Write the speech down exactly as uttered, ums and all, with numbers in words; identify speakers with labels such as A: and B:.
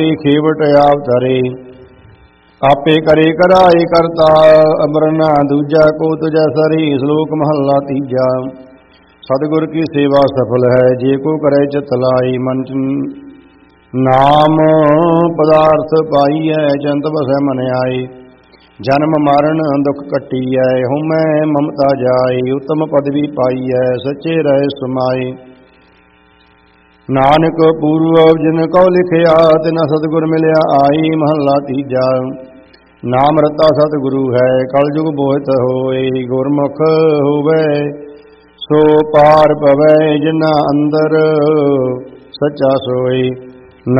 A: ਖੇਵਟ ਆਪ ਧਰੇ, ਆਪੇ ਕਰੇ ਕਰਾਏ ਕਰਤਾ, ਅਮਰਨਾ ਦੂਜਾ ਕੋ ਤੁਜੈ ਸਰੀ। ਸ਼ਲੋਕ ਮਹੱਲਾ ਤੀਜਾ। ਸਤਿਗੁਰ ਕੀ ਸੇਵਾ ਸਫਲ ਹੈ, ਜੇ ਕੋ ਕਰੇ ਚਿਤ ਲਾਈ। ਮਨ ਨਾਮ ਪਦਾਰਥ ਪਾਈਐ, ਚੰਤ ਵਸੈ ਮਨ ਆਏ। ਜਨਮ ਮਰਨ ਦੁਖ ਕੱਟੀਐ, ਹਉਮੈ ਮਮਤਾ ਜਾਏ। ਉਤਮ ਪਦਵੀ ਪਾਈਐ, ਸੱਚੇ ਰਹਿ ਸਮਾਏ। ਨਾਨਕ ਪੂਰਵ ਜਿਨ ਕਉ ਲਿਖਿਆ, ਤਿਨਾ ਸਤਿਗੁਰ ਮਿਲਿਆ ਆਈ। ਮਹੱਲਾ ਤੀਜਾ। ਨਾਮ ਰਤਾ ਸਤਿਗੁਰੂ ਹੈ, ਕਲਯੁਗ ਬੋਹਿਤ ਹੋਏ। ਗੁਰਮੁਖ ਹੋਵੇ ਸੋ ਪਾਰ ਪਵੈ, ਜਿਨਾ ਅੰਦਰ ਸੱਚਾ ਸੋਈ।